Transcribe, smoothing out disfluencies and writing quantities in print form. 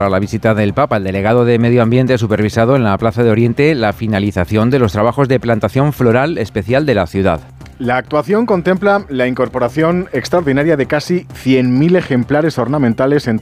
Para la visita del Papa, el delegado de Medio Ambiente ha supervisado en la Plaza de Oriente la finalización de los trabajos de plantación floral especial de la ciudad. La actuación contempla la incorporación extraordinaria de casi 100.000 ejemplares ornamentales en